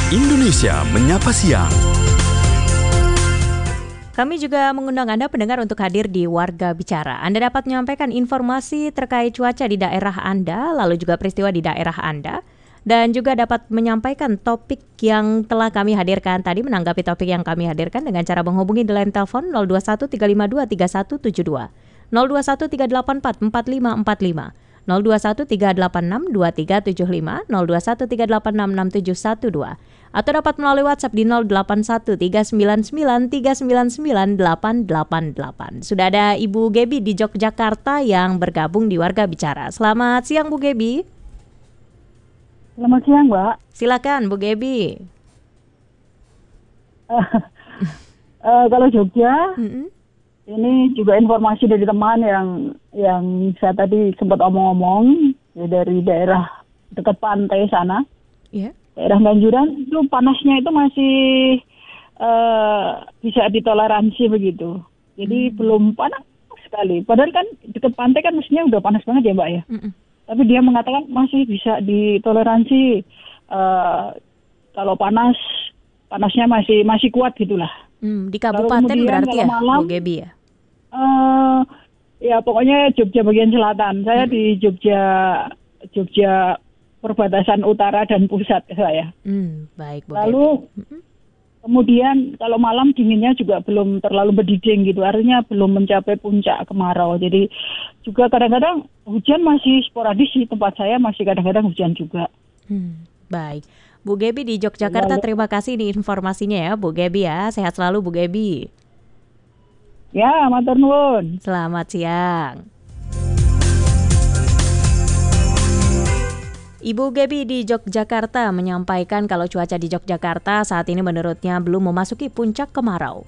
Indonesia Menyapa Siang. Kami juga mengundang Anda pendengar untuk hadir di Warga Bicara. Anda dapat menyampaikan informasi terkait cuaca di daerah Anda, lalu juga peristiwa di daerah Anda, dan juga dapat menyampaikan topik yang telah kami hadirkan tadi, menanggapi topik yang kami hadirkan dengan cara menghubungi di line telepon 0213523172, 0213844545, 0213862375, 0213866712, atau dapat melalui WhatsApp di 081399399888. Sudah ada Ibu Gebi di Yogyakarta yang bergabung di Warga Bicara. Selamat siang Bu Gebi. Selamat siang, Mbak. Silakan Bu Gebi. Kalau Jogja, ini juga informasi dari teman yang saya tadi sempat omong-omong ya, dari daerah dekat pantai sana. Iya. Daerah Ganjuran itu panasnya itu masih bisa ditoleransi begitu. Jadi belum panas sekali. Padahal kan dekat pantai kan mestinya udah panas banget ya, Mbak ya. Tapi dia mengatakan masih bisa ditoleransi. Kalau panasnya masih kuat gitulah. Di kabupaten berarti ya, malam, Bu Gebi ya? Ya pokoknya Jogja bagian selatan. Saya di Jogja perbatasan utara dan pusat saya. Baik, Bu Lalu kemudian kalau malam dinginnya juga belum terlalu berdiding gitu. Artinya belum mencapai puncak kemarau. Jadi juga kadang-kadang hujan masih sporadis di tempat saya, masih kadang-kadang hujan juga. Baik. Bu Gebi di Yogyakarta, terima kasih nih informasinya ya Bu Gebi ya. Sehat selalu Bu Gebi. Ya, matur nuwun. Selamat siang. Ibu Gebi di Yogyakarta menyampaikan kalau cuaca di Yogyakarta saat ini menurutnya belum memasuki puncak kemarau.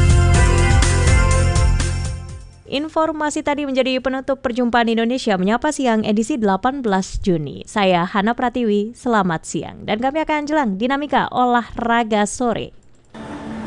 Informasi tadi menjadi penutup perjumpaan Indonesia Menyapa Siang edisi 18 Juni. Saya Hana Pratiwi, selamat siang. Dan kami akan jelang dinamika olahraga sore.